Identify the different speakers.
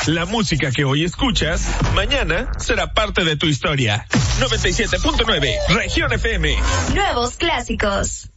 Speaker 1: La música que hoy escuchas, mañana será parte de tu historia. 97.9, Región FM.
Speaker 2: Nuevos clásicos.